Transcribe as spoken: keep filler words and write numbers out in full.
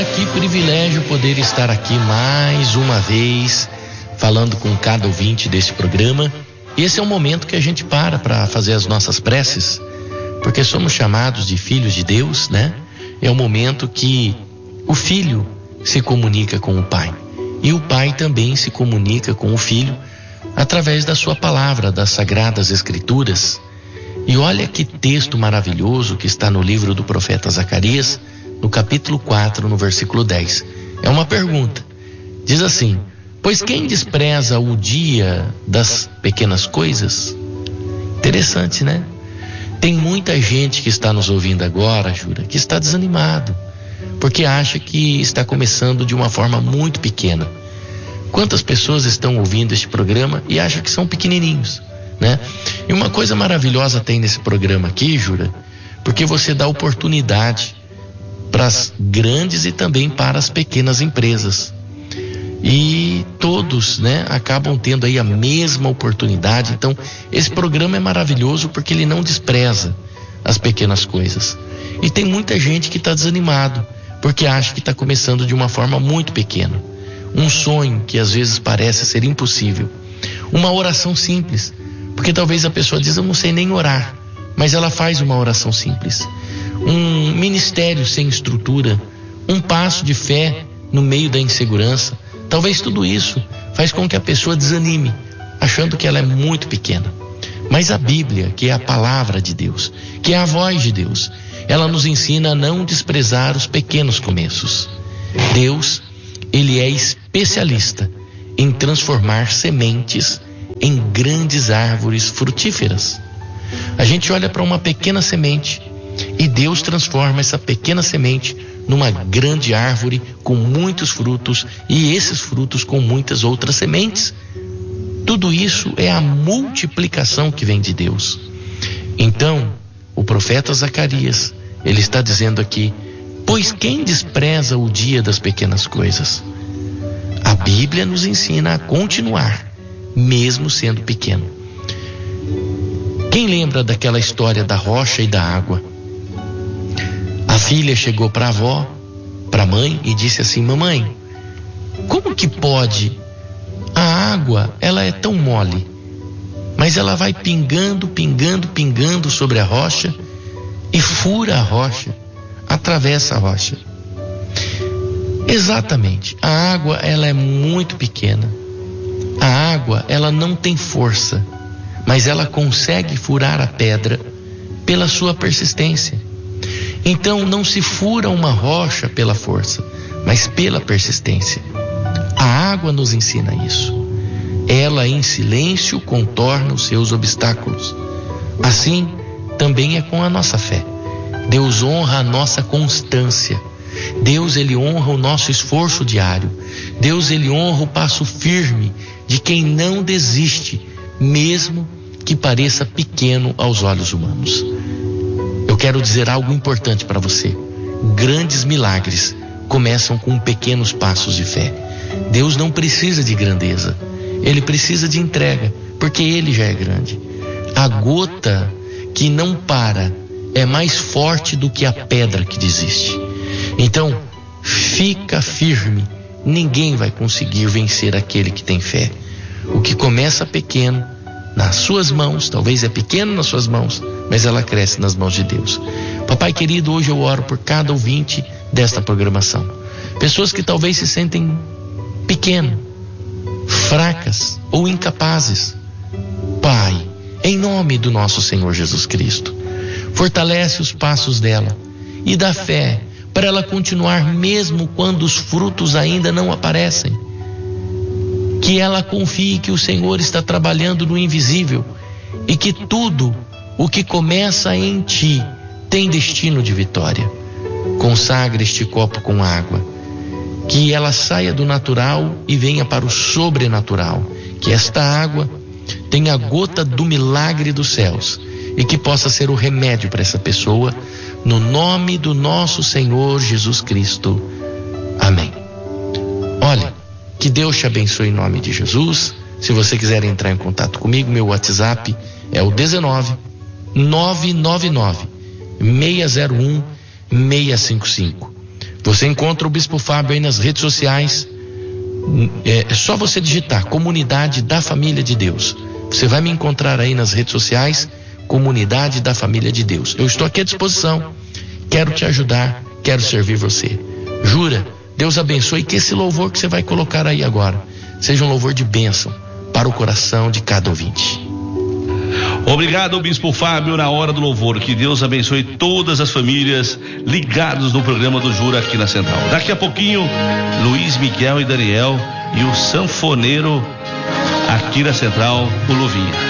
Que privilégio poder estar aqui mais uma vez falando com cada ouvinte desse programa. Esse é o momento que a gente para para fazer as nossas preces, porque somos chamados de filhos de Deus, né? É o momento que o filho se comunica com o pai e o pai também se comunica com o filho através da sua palavra, das Sagradas Escrituras. E olha que texto maravilhoso que está no livro do profeta Zacarias, no capítulo quatro, no versículo dez. É uma pergunta. Diz assim: pois quem despreza o dia das pequenas coisas? Interessante, né? Tem muita gente que está nos ouvindo agora, Jura, que está desanimado, porque acha que está começando de uma forma muito pequena. Quantas pessoas estão ouvindo este programa e acham que são pequenininhos, né? E uma coisa maravilhosa tem nesse programa aqui, Jura, porque você dá oportunidade para as grandes e também para as pequenas empresas. E todos, né, acabam tendo aí a mesma oportunidade. Então, esse programa é maravilhoso porque ele não despreza as pequenas coisas. E tem muita gente que está desanimado porque acha que está começando de uma forma muito pequena. Um sonho que às vezes parece ser impossível. Uma oração simples, porque talvez a pessoa diz: eu não sei nem orar, mas ela faz uma oração simples. Um ministério sem estrutura, um passo de fé no meio da insegurança. Talvez tudo isso faz com que a pessoa desanime, achando que ela é muito pequena. Mas a Bíblia, que é a palavra de Deus, que é a voz de Deus, ela nos ensina a não desprezar os pequenos começos. Deus, ele é especialista em transformar sementes em grandes árvores frutíferas. A gente olha para uma pequena semente e Deus transforma essa pequena semente numa grande árvore com muitos frutos, e esses frutos com muitas outras sementes. Tudo isso é a multiplicação que vem de Deus. Então, o profeta Zacarias, ele está dizendo aqui: pois quem despreza o dia das pequenas coisas? A Bíblia nos ensina a continuar, mesmo sendo pequeno. Quem lembra daquela história da rocha e da água? A filha chegou para a avó, para a mãe, e disse assim: mamãe, como que pode? A água, ela é tão mole, mas ela vai pingando, pingando, pingando sobre a rocha e fura a rocha, atravessa a rocha. Exatamente, a água, ela é muito pequena. A água, ela não tem força, mas ela consegue furar a pedra pela sua persistência. Então não se fura uma rocha pela força, mas pela persistência. A água nos ensina isso. Ela em silêncio contorna os seus obstáculos. Assim também é com a nossa fé. Deus honra a nossa constância. Deus, ele honra o nosso esforço diário. Deus, ele honra o passo firme de quem não desiste, mesmo que pareça pequeno aos olhos humanos. Eu quero dizer algo importante para você. Grandes milagres começam com pequenos passos de fé. Deus não precisa de grandeza, ele precisa de entrega, porque ele já é grande. A gota que não para é mais forte do que a pedra que desiste. Então, fica firme. Ninguém vai conseguir vencer aquele que tem fé. O que começa pequeno nas suas mãos, talvez é pequeno nas suas mãos, mas ela cresce nas mãos de Deus. Papai querido, hoje eu oro por cada ouvinte desta programação. Pessoas que talvez se sentem pequenas, fracas ou incapazes. Pai, em nome do nosso Senhor Jesus Cristo, fortalece os passos dela e dá fé para ela continuar mesmo quando os frutos ainda não aparecem. Que ela confie que o Senhor está trabalhando no invisível e que tudo o que começa em ti tem destino de vitória. Consagre este copo com água, que ela saia do natural e venha para o sobrenatural, que esta água tenha a gota do milagre dos céus e que possa ser o remédio para essa pessoa, no nome do nosso Senhor Jesus Cristo. Amém. Olha, que Deus te abençoe em nome de Jesus. Se você quiser entrar em contato comigo, meu WhatsApp é o dezenove, nove nove nove, seis zero um, seis cinco cinco. Você encontra o Bispo Fábio aí nas redes sociais. É, é só você digitar Comunidade da Família de Deus. Você vai me encontrar aí nas redes sociais, Comunidade da Família de Deus. Eu estou aqui à disposição. Quero te ajudar, quero servir você. Jura, Deus abençoe, que esse louvor que você vai colocar aí agora seja um louvor de bênção para o coração de cada ouvinte. Obrigado, Bispo Fábio, na hora do louvor. Que Deus abençoe todas as famílias ligadas no programa do Jura aqui na Central. Daqui a pouquinho, Luiz Miguel e Daniel e o sanfoneiro aqui na Central, o Luvinha.